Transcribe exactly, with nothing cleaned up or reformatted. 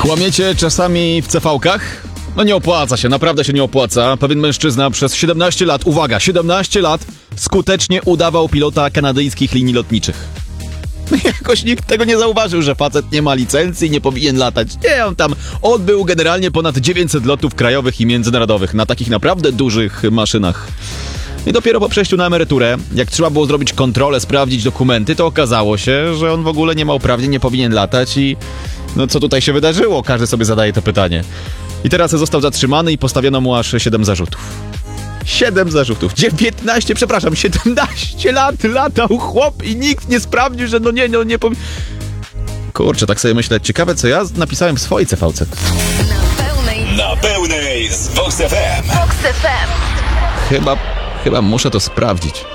Kłamiecie czasami w ce ve kach? No nie opłaca się, naprawdę się nie opłaca. Pewien mężczyzna przez siedemnaście lat, uwaga, siedemnaście lat skutecznie udawał pilota kanadyjskich linii lotniczych. Jakoś nikt tego nie zauważył, że facet nie ma licencji, nie powinien latać. Nie, on tam odbył generalnie ponad dziewięćset lotów krajowych i międzynarodowych na takich naprawdę dużych maszynach. I dopiero po przejściu na emeryturę, jak trzeba było zrobić kontrolę, sprawdzić dokumenty, to okazało się, że on w ogóle nie ma uprawnień, nie powinien latać i... No co tutaj się wydarzyło? Każdy sobie zadaje to pytanie. I teraz został zatrzymany i postawiono mu aż siedem zarzutów. siedem zarzutów. dziewiętnaście, przepraszam, siedemnaście lat latał chłop i nikt nie sprawdził, że no nie, no nie powi... Kurczę, tak sobie myślę, ciekawe co ja napisałem w swojej ce ve ce. Na pełnej. Na pełnej z Vox F M. Vox F M. Chyba, chyba muszę to sprawdzić.